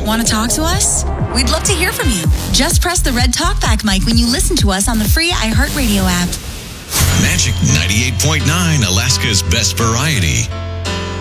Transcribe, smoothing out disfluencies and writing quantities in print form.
Want to talk to us? We'd love to hear from you. Just press the red talkback mic when you listen to us on the free iHeartRadio app. Magic 98.9, Alaska's best variety.